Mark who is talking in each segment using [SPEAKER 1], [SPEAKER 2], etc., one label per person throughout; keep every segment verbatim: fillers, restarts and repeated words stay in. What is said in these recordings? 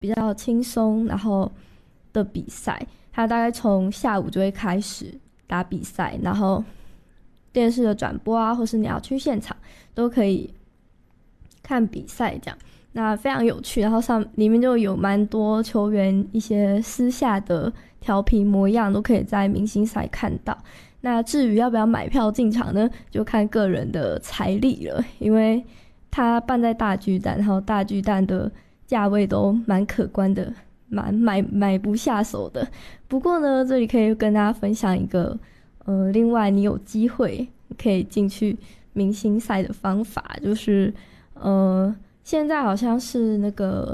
[SPEAKER 1] 比较轻松然后的比赛，它大概从下午就会开始打比赛，然后电视的转播啊，或是你要去现场都可以看比赛这样。那非常有趣，然后上里面就有蛮多球员一些私下的调皮模样都可以在明星赛看到。那至于要不要买票进场呢，就看个人的财力了，因为它办在大巨蛋，然后大巨蛋的价位都蛮可观的，蛮买买不下手的。不过呢，这里可以跟大家分享一个呃，另外你有机会可以进去明星赛的方法，就是呃，现在好像是那个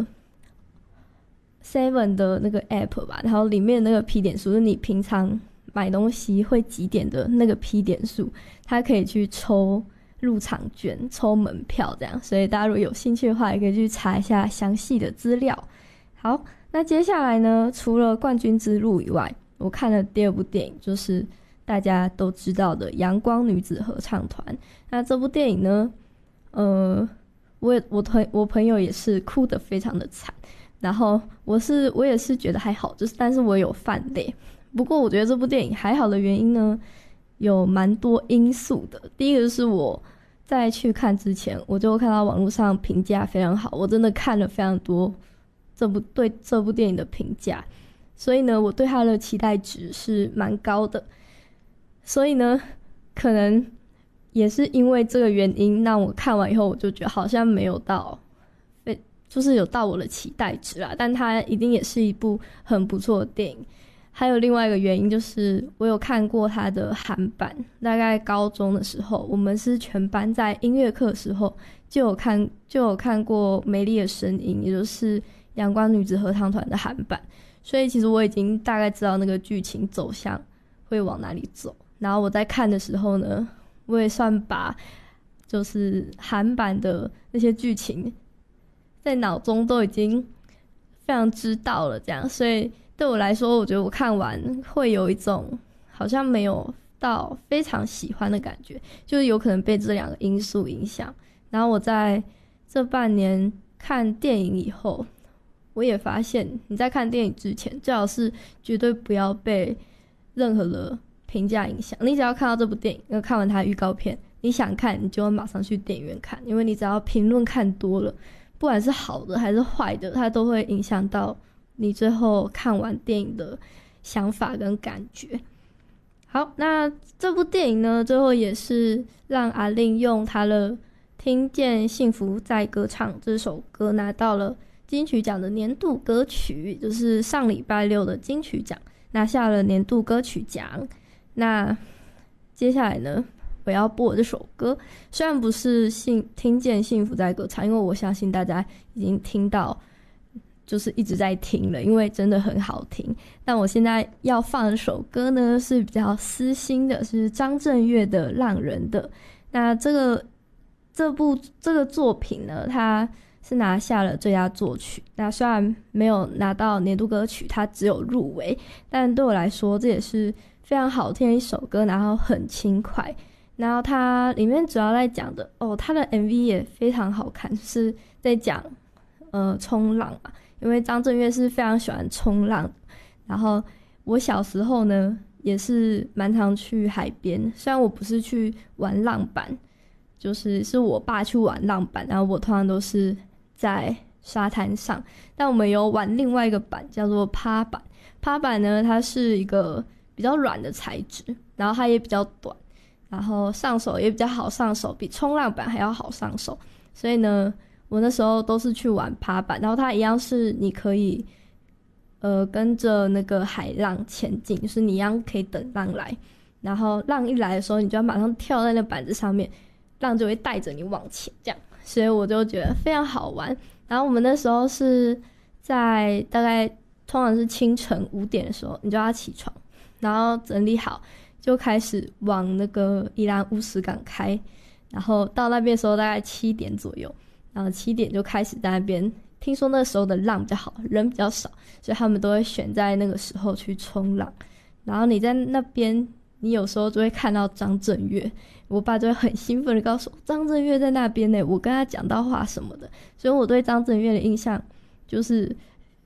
[SPEAKER 1] Seven 的那个 App 吧，然后里面那个 P 点数，就是你平常买东西会几点的那个 P 点数，它可以去抽入场券、抽门票这样，所以大家如果有兴趣的话，也可以去查一下详细的资料。好，那接下来呢，除了冠军之路以外，我看了第二部电影，就是大家都知道的阳光女子合唱团。那这部电影呢，呃，我也我朋我朋友也是哭得非常的惨，然后我是我也是觉得还好，就是但是我有泛泪。不过我觉得这部电影还好的原因呢，有蛮多因素的。第一个就是我在去看之前，我就看到网络上评价非常好，我真的看了非常多这部对这部电影的评价，所以呢，我对它的期待值是蛮高的。所以呢，可能也是因为这个原因，让我看完以后，我就觉得好像没有到，就是有到我的期待值啦。但它一定也是一部很不错的电影。还有另外一个原因就是我有看过他的韩版，大概高中的时候，我们是全班在音乐课的时候就有看就有看过《美丽的声音》，也就是阳光女子合唱团的韩版，所以其实我已经大概知道那个剧情走向会往哪里走。然后我在看的时候呢，我也算把就是韩版的那些剧情在脑中都已经非常知道了，这样，所以对我来说，我觉得我看完会有一种好像没有到非常喜欢的感觉，就是有可能被这两个因素影响。然后我在这半年看电影以后，我也发现你在看电影之前，最好是绝对不要被任何的评价影响。你只要看到这部电影，看完它的预告片，你想看你就会马上去电影院看，因为你只要评论看多了，不管是好的还是坏的，它都会影响到你最后看完电影的想法跟感觉。好，那这部电影呢，最后也是让阿令用他的《听见幸福在歌唱》这首歌拿到了金曲奖的年度歌曲，就是上礼拜六的金曲奖拿下了年度歌曲奖。那接下来呢，我要播这首歌，虽然不是幸听见幸福在歌唱，因为我相信大家已经听到，就是一直在听了，因为真的很好听。但我现在要放的首歌呢，是比较私心的，是张震岳的《浪人》的。那这个这部这个作品呢，它是拿下了最佳作曲。那虽然没有拿到年度歌曲，它只有入围，但对我来说，这也是非常好听的一首歌，然后很轻快。然后它里面主要在讲的哦，它的 M V 也非常好看，是在讲呃冲浪嘛。因为张震岳是非常喜欢冲浪，然后我小时候呢也是蛮常去海边，虽然我不是去玩浪板，就是是我爸去玩浪板，然后我通常都是在沙滩上，但我们有玩另外一个板叫做趴板。趴板呢，它是一个比较软的材质，然后它也比较短，然后上手也比较好上手，比冲浪板还要好上手，所以呢我那时候都是去玩趴板，然后它一样是你可以呃跟着那个海浪前进，就是你一样可以等浪来，然后浪一来的时候你就要马上跳在那板子上面，浪就会带着你往前这样，所以我就觉得非常好玩。然后我们那时候是在大概通常是清晨五点的时候你就要起床，然后整理好就开始往那个宜兰乌石港开，然后到那边的时候大概七点左右，然后七点就开始在那边，听说那时候的浪比较好，人比较少，所以他们都会选在那个时候去冲浪。然后你在那边，你有时候就会看到张震岳，我爸就会很兴奋的告诉我张震岳在那边呢，我跟他讲到话什么的。所以我对张震岳的印象就是